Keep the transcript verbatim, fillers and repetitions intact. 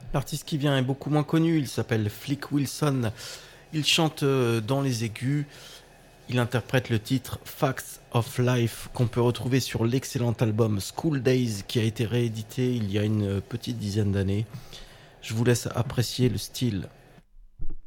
L'artiste qui vient est beaucoup moins connu, il s'appelle Flick Wilson. Il chante euh, dans les aigus. Il interprète le titre Facts of Life qu'on peut retrouver sur l'excellent album School Days qui a été réédité il y a une petite dizaine d'années. Je vous laisse apprécier le style.